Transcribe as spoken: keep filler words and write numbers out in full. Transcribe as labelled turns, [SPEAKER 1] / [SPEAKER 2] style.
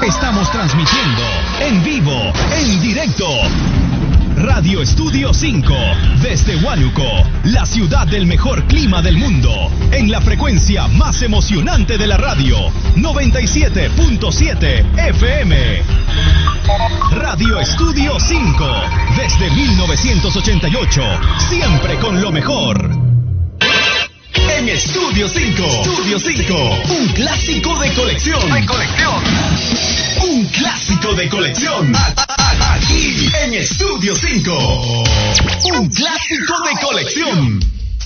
[SPEAKER 1] Estamos transmitiendo en vivo, en directo. Radio Estudio cinco, desde Huánuco, la ciudad del mejor clima del mundo, en la frecuencia más emocionante de la radio, noventa y siete punto siete F M. Radio Estudio cinco, desde mil novecientos ochenta y ocho, siempre con lo mejor. En Estudio cinco, Estudio cinco, un clásico de colección. De colección. Un clásico de colección. Aquí en Estudio cinco. Un clásico de colección.